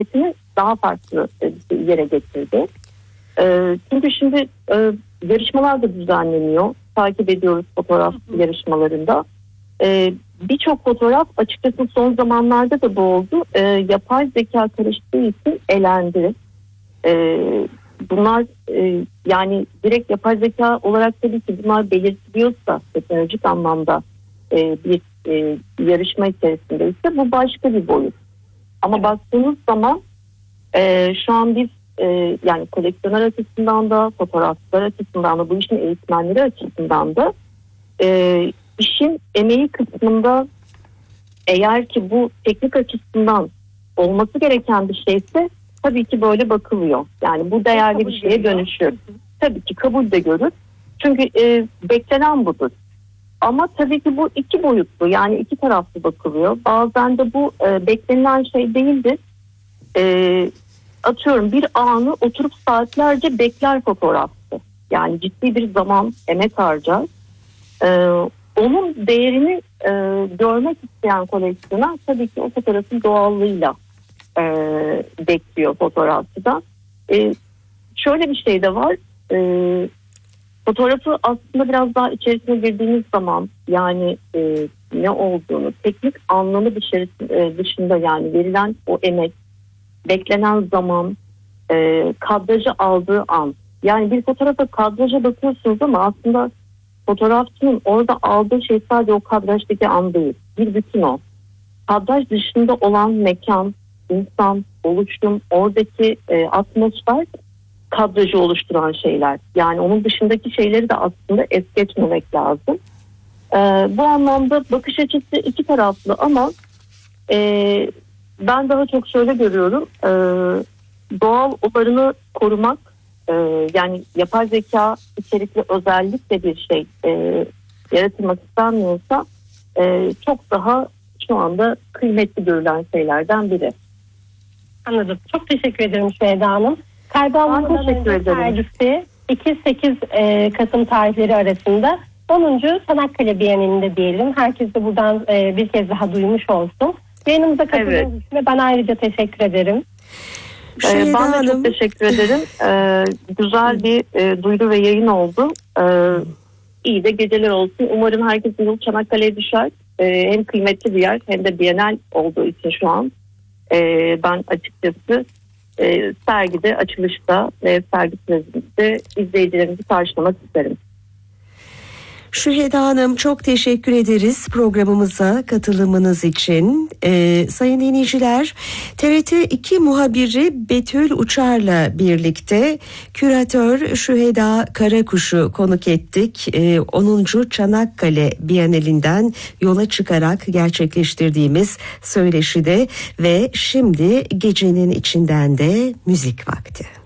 hareketini daha farklı bir yere getirdi. Çünkü şimdi yarışmalar da düzenleniyor. Takip ediyoruz fotoğraf yarışmalarında. Birçok fotoğraf açıkçası son zamanlarda da bu oldu. Yapay zeka karıştığı için elendi. Bunlar yani direkt yapay zeka olarak tabii ki bunlar belirtiliyorsa teknolojik anlamda bir yarışma içerisinde ise bu başka bir boyut. Ama baktığınız zaman şu an biz yani koleksiyoner açısından da fotoğrafçılar açısından da bu işin eğitmenleri açısından da işin emeği kısmında eğer ki bu teknik açısından olması gereken bir şeyse tabii ki böyle bakılıyor. Yani bu değerli bir şeye dönüşüyor. Tabii ki kabul de görür. Çünkü beklenen budur. Ama tabii ki bu iki boyutlu, yani iki taraflı bakılıyor. Bazen de bu beklenilen şey değildir. Atıyorum bir anı oturup saatlerce bekler fotoğrafçı. Yani ciddi bir zaman, emek harcar. Onun değerini görmek isteyen koleksiyoner tabii ki o fotoğrafın doğallığıyla bekliyor fotoğrafçıdan. Şöyle bir şey de var. Fotoğrafı aslında biraz daha içerisine girdiğimiz zaman yani ne olduğunu, teknik anlamı dışında yani verilen o emek, beklenen zaman, kadrajı aldığı an. Yani bir fotoğrafa kadraja bakıyorsunuz ama aslında fotoğrafçının orada aldığı şey sadece o kadrajdaki an değil. Bir bütün o. Kadraj dışında olan mekan, insan, oluşum, oradaki atmosfer kadrajı oluşturan şeyler. Yani onun dışındaki şeyleri de aslında es geçmemek lazım. Bu anlamda bakış açısı iki taraflı ama ben daha çok şöyle görüyorum. Doğal olarını korumak, yani yapay zeka içerikli özellikle bir şey yaratılmak istenmiyorsa çok daha şu anda kıymetli görülen şeylerden biri. Anladım. Çok teşekkür ederim Süheyda Hanım. Kaybolmadan önce sergisi 2-8 Kasım tarihleri arasında 10. Çanakkale Bienalinde diyelim. Herkes de buradan bir kez daha duymuş olsun. Yayınımıza katıldığınız için ben ayrıca teşekkür ederim. Ben de çok teşekkür ederim. Güzel bir duyuru ve yayın oldu. İyi de geceler olsun. Umarım herkesin yolu Çanakkale'ye düşer. Hem kıymetli bir yer hem de Bienal olduğu için şu an. Ben açıkçası sergide, açılışta ve sergi sürecinde izleyicilerimizi karşılamak isterim. Süheyda Hanım çok teşekkür ederiz programımıza katılımınız için. Sayın dinleyiciler, TRT 2 muhabiri Betül Uçar'la birlikte küratör Süheyda Karakuş'u konuk ettik. 10. Çanakkale Bienalinden yola çıkarak gerçekleştirdiğimiz söyleşide ve şimdi gecenin içinden de müzik vakti.